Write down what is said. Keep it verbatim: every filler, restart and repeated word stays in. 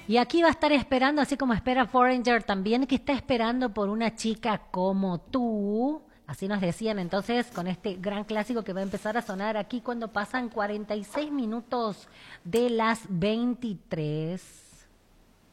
Y aquí va a estar esperando, así como espera Foreigner también, que está esperando por una chica como tú. Así nos decían entonces con este gran clásico que va a empezar a sonar aquí cuando pasan cuarenta y seis minutos de las veintitrés.